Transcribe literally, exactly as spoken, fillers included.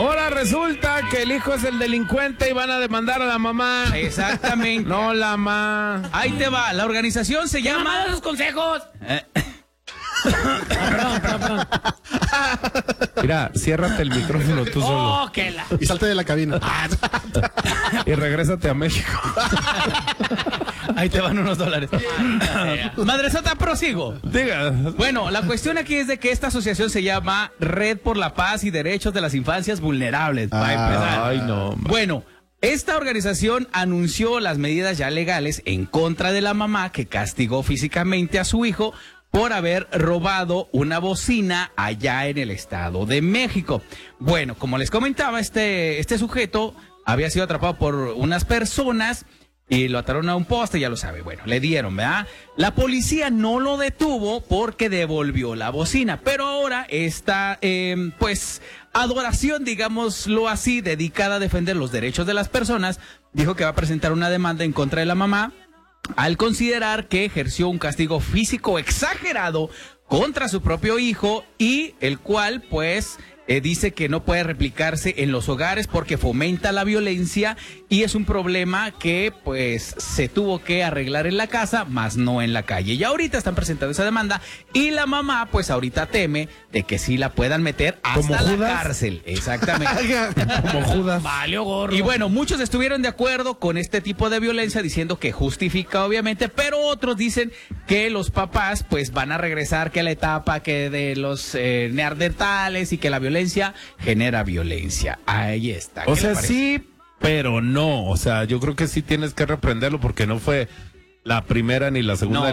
Ahora resulta que el hijo es el delincuente y van a demandar a la mamá. Exactamente. No, la mamá. Ahí te va. La organización se llama... ¡Mamá, esos consejos! Eh. Perdón, perdón, perdón. Mira, ciérrate el micrófono tú solo. ¡Oh, que la! Y salte de la cabina. Y regrésate a México. Ahí te van unos dólares. Madresota, prosigo. Diga. Bueno, la cuestión aquí es de que esta asociación se llama Red por la Paz y Derechos de las Infancias Vulnerables. Va a empezar. Ay, no. Bueno, esta organización anunció las medidas ya legales en contra de la mamá que castigó físicamente a su hijo por haber robado una bocina allá en el Estado de México. Bueno, como les comentaba, este, este sujeto había sido atrapado por unas personas y lo ataron a un poste, ya lo sabe. Bueno, le dieron, ¿verdad? La policía no lo detuvo porque devolvió la bocina, pero ahora esta, eh, pues, adoración, digámoslo así, dedicada a defender los derechos de las personas, dijo que va a presentar una demanda en contra de la mamá al considerar que ejerció un castigo físico exagerado contra su propio hijo y el cual, pues, eh, dice que no puede replicarse en los hogares porque fomenta la violencia y es un problema que, pues, se tuvo que arreglar en la casa, más no en la calle. Y ahorita están presentando esa demanda y la mamá, pues, ahorita teme de que sí la puedan meter hasta ¿Como la Judas? cárcel. Exactamente. Como Judas. Valió gorro. Y bueno, muchos estuvieron de acuerdo con este tipo de violencia diciendo que justifica obviamente, pero otros dicen que los papás pues van a regresar que a la etapa que de los eh, neandertales y que la violencia genera violencia. Ahí está. O ¿Qué sea, le parece? sí, pero no. O sea, yo creo que sí tienes que reprenderlo porque no fue la primera ni la segunda. No.